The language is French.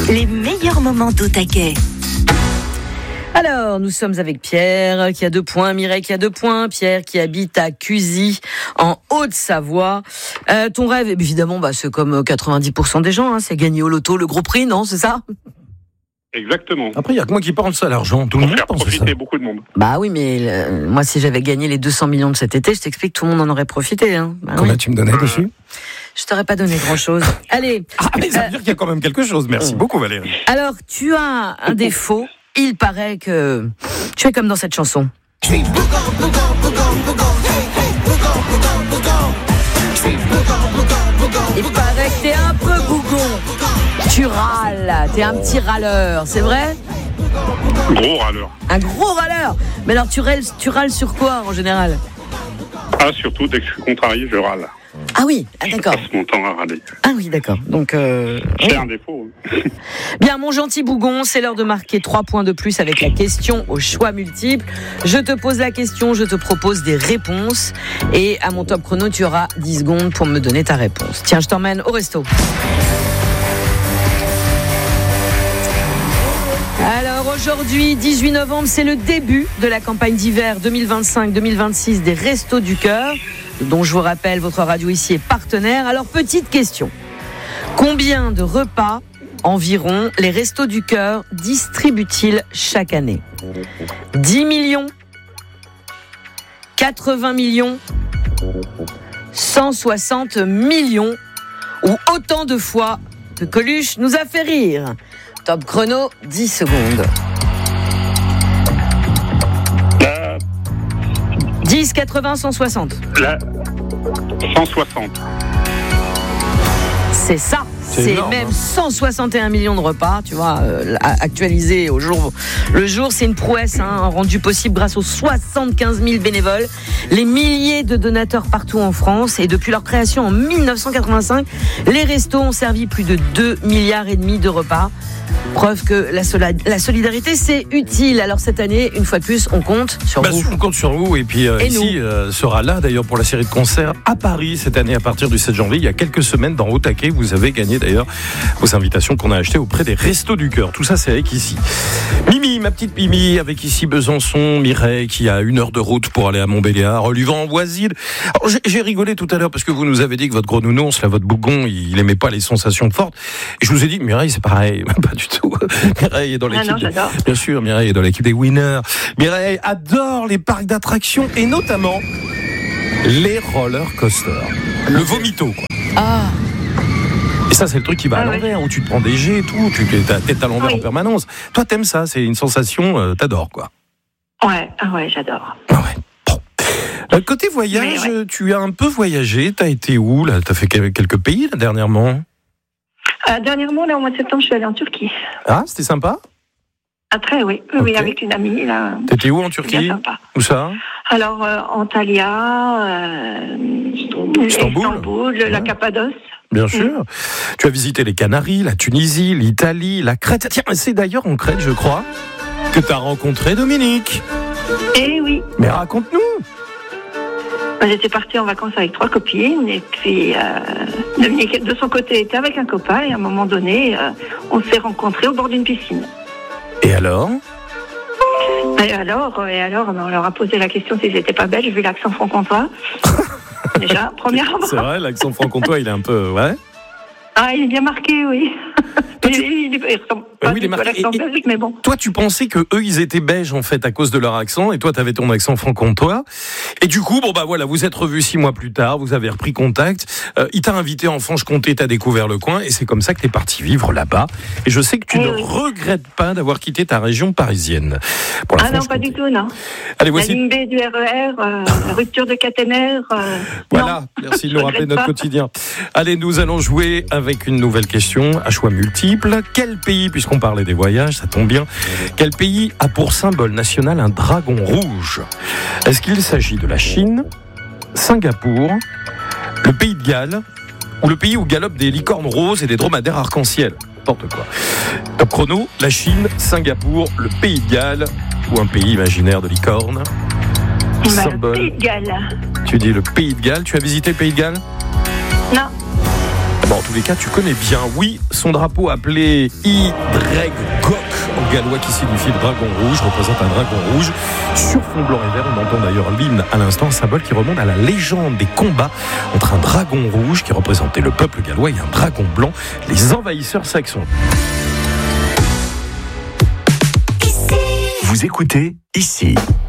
Les meilleurs moments d'Au Taquet. Alors, nous sommes avec Pierre qui a 2 points, Mireille qui a 2 points, Pierre qui habite à Cuzy, en Haute-Savoie. Ton rêve, évidemment, c'est comme 90% des gens, c'est gagner au loto le gros prix, non, c'est ça ? Exactement. Après, il n'y a que moi qui pense à l'argent. Tout le monde pense à ça. Profiter beaucoup de monde. Bah oui, mais moi, si j'avais gagné les 200 millions de cet été, je t'explique, tout le monde en aurait profité. Combien tu me donnais dessus ? Je t'aurais pas donné grand-chose. Allez. Mais ça veut dire qu'il y a quand même quelque chose. Merci beaucoup, Valérie. Alors, tu as un défaut. Il paraît que tu es comme dans cette chanson. Il paraît que t'es un peu bougon. Tu râles, t'es un petit râleur, c'est vrai ? Gros râleur. Un gros râleur. Mais alors tu râles sur quoi en général ? Ah, surtout dès que je suis contrarié, je râle. Ah oui, d'accord. Je passe mon temps à râler. Ah oui, d'accord. Donc c'est un défaut. Bien, mon gentil bougon, c'est l'heure de marquer 3 points de plus avec la question au choix multiple. Je te pose la question, je te propose des réponses. Et à mon top chrono, tu auras 10 secondes pour me donner ta réponse. Tiens, je t'emmène au resto. Alors aujourd'hui, 18 novembre, c'est le début de la campagne d'hiver 2025-2026 des Restos du Cœur, dont je vous rappelle, votre radio ici est partenaire. Alors, petite question. Combien de repas environ les Restos du Cœur distribuent-ils chaque année ? 10 millions ? 80 millions ? 160 millions ? Ou autant de fois que Coluche nous a fait rire ? Top chrono, 10 secondes. 10, 80, 160. 160. C'est ça. C'est énorme, même 161 millions de repas, tu vois, actualisés au jour le jour. C'est une prouesse rendue possible grâce aux 75 000 bénévoles, les milliers de donateurs partout en France. Et depuis leur création en 1985, les restos ont servi plus de 2,5 milliards de repas. Preuve que la solidarité, c'est utile. Alors cette année, une fois de plus, on compte sur vous. On compte sur vous. Et puis ici sera là d'ailleurs pour la série de concerts à Paris cette année à partir du 7 janvier. Il y a quelques semaines dans Au Taquet, vous avez gagné d'ailleurs vos invitations qu'on a achetées auprès des Restos du Cœur. Tout ça, c'est avec ici. Mimi, ma petite Mimi, avec ici Besançon, Mireille qui a 1 heure de route pour aller à Montbéliard, Luvent-en-Voisine. Alors j'ai rigolé tout à l'heure parce que vous nous avez dit que votre gros nounours, là, votre bougon, il aimait pas les sensations fortes. Et je vous ai dit, Mireille, c'est pareil, pas du tout. Mireille est dans l'équipe. Bien sûr, Mireille est dans l'équipe des winners. Mireille adore les parcs d'attractions et notamment les roller coasters. Le vomito, quoi. Ah. Et ça, c'est le truc qui va à l'envers, où tu te prends des jets et tout, tu t'es tête à l'envers en permanence. Toi, t'aimes ça, c'est une sensation, t'adores, quoi. Ouais, j'adore. Ah ouais. Bon. Côté voyage, tu as un peu voyagé, t'as été où, là ? T'as fait quelques pays, là, dernièrement ? Dernièrement, là, au mois de septembre, je suis allée en Turquie. Ah, c'était sympa ? Après, oui, avec une amie, là. T'étais où en Turquie ? Sympa. Où ça ? Alors, Antalya, Istanbul, la Cappadoce. Bien sûr. Tu as visité les Canaries, la Tunisie, l'Italie, la Crète. Tiens, c'est d'ailleurs en Crète, je crois, que tu as rencontré Dominique. Eh oui. Mais raconte-nous. J'étais partie en vacances avec 3 copines et puis Dominique, de son côté, était avec un copain et à un moment donné, on s'est rencontrés au bord d'une piscine. Et alors ? Et alors, on leur a posé la question s'ils n'étaient pas belges, vu l'accent franc-comtois. Déjà, premièrement. C'est vrai, l'accent franc-comtois, il est un peu... Ouais. Ah, il est bien marqué, oui. Il ressemble pas du tout à l'accent belge, mais bon. Toi, tu pensais que eux, ils étaient belges, en fait, à cause de leur accent, et toi, t'avais ton accent franc-comtois. Et du coup, voilà, vous êtes revus 6 mois plus tard, vous avez repris contact. Il t'a invité en Franche-Comté, t'as découvert le coin, et c'est comme ça que t'es parti vivre là-bas. Et je sais que tu ne regrettes pas d'avoir quitté ta région parisienne. Non, pas du tout, non. Allez, voici. La ligne B du RER, la rupture de caténaire. Voilà, non. merci de nous rappeler notre quotidien. Allez, nous allons jouer avec une nouvelle question à choix multiples. Quel pays, puisqu'on parlait des voyages, ça tombe bien, quel pays a pour symbole national un dragon rouge ? Est-ce qu'il s'agit de la Chine, Singapour, le pays de Galles ou le pays où galopent des licornes roses et des dromadaires arc-en-ciel ? N'importe quoi. Top chrono, la Chine, Singapour, le pays de Galles ou un pays imaginaire de licornes ? Le pays de Galles. Tu dis le pays de Galles. Tu as visité le pays de Galles ? Non. Bon, en tous les cas, tu connais bien. Oui, son drapeau appelé Y-Gok en gallois qui signifie le dragon rouge, représente un dragon rouge sur fond blanc et vert. On entend d'ailleurs l'hymne à l'instant, un symbole qui remonte à la légende des combats entre un dragon rouge qui représentait le peuple gallois et un dragon blanc, les envahisseurs saxons. Vous écoutez ici.